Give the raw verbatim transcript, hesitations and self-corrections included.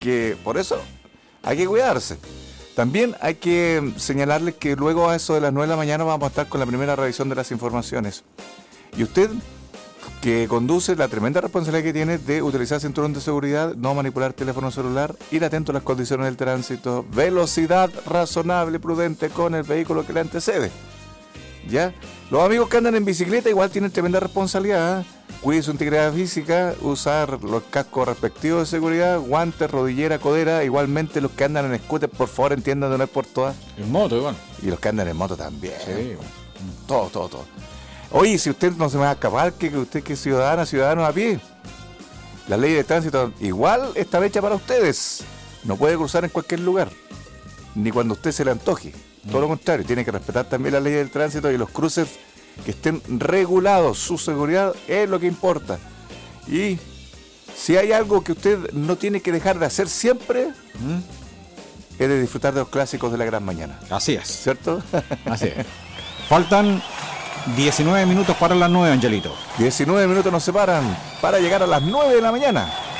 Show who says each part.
Speaker 1: que por eso hay que cuidarse. También hay que señalarles que luego a eso de las nueve de la mañana vamos a estar con la primera revisión de las informaciones. Y usted, que conduce, la tremenda responsabilidad que tiene de utilizar cinturón de seguridad, no manipular teléfono celular, ir atento a las condiciones del tránsito, velocidad razonable, prudente con el vehículo que le antecede. ¿Ya? Los amigos que andan en bicicleta igual tienen tremenda responsabilidad, ¿eh? Cuide su integridad física, usar los cascos respectivos de seguridad, guantes, rodillera, codera. Igualmente los que andan en scooter, por favor entiendan de no es por todas.
Speaker 2: En moto igual.
Speaker 1: Y los que andan en moto también.
Speaker 2: Sí.
Speaker 1: Todo, todo, todo. Oye, si usted no se me va a escapar, que usted que es ciudadana, ciudadano a pie, la ley de tránsito igual está hecha para ustedes. No puede cruzar en cualquier lugar, ni cuando usted se le antoje. Todo lo contrario, tiene que respetar también la ley del tránsito y los cruces que estén regulados. Su seguridad es lo que importa. Y si hay algo que usted no tiene que dejar de hacer siempre, ¿Mm? es de disfrutar de los clásicos de la gran mañana.
Speaker 2: Así es.
Speaker 1: ¿Cierto?
Speaker 2: Así es. Faltan diecinueve minutos para las nueve, Angelito.
Speaker 1: diecinueve minutos nos separan para llegar a las nueve de la mañana.